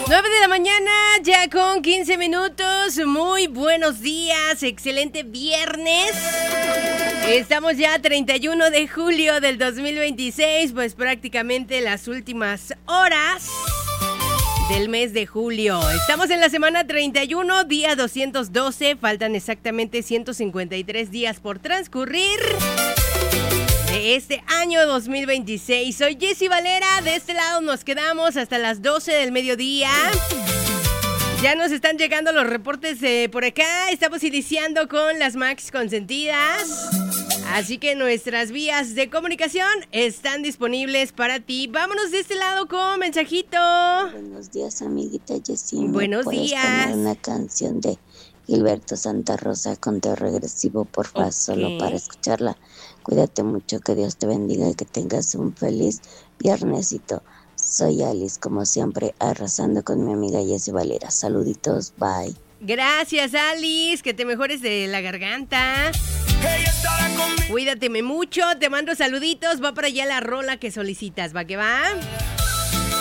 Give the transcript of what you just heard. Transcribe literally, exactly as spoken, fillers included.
nueve de la mañana, ya con quince minutos. Muy buenos días, excelente viernes. Estamos ya a treinta y uno de julio del dos mil veintiséis, pues prácticamente las últimas horas del mes de julio. Estamos en la semana treinta y uno, día doscientos doce, faltan exactamente ciento cincuenta y tres días por transcurrir de este año dos mil veintiséis. Soy Jessy Valera, de este lado nos quedamos hasta las doce del mediodía. Ya nos están llegando los reportes eh, por acá. Estamos iniciando con las Max consentidas, así que nuestras vías de comunicación están disponibles para ti. Vámonos de este lado con mensajito. Buenos días, amiguita Jessy. Buenos ¿Puedes días. poner una canción de Gilberto Santa Rosa, conteo regresivo, porfa, Okay. solo para escucharla? Cuídate mucho, que Dios te bendiga y que tengas un feliz viernesito. Soy Alice, como siempre, arrasando con mi amiga Jessy Valera. Saluditos, bye. Gracias, Alice, que te mejores de la garganta. Cuídateme mucho, te mando saluditos. Va para allá la rola que solicitas, ¿va que va?